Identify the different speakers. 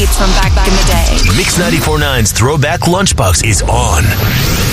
Speaker 1: favorites from back in the day.
Speaker 2: Mix 94.9's Throwback Lunchbox is on.